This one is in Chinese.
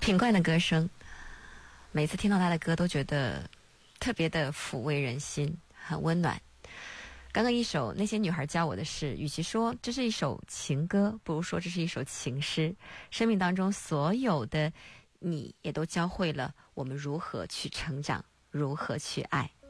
品冠的歌声，每次听到他的歌都觉得特别的抚慰人心，很温暖。刚刚一首《那些女孩教我的事》，与其说这是一首情歌，不如说这是一首情诗。生命当中所有的你，也都教会了我们如何去成长，如何去爱。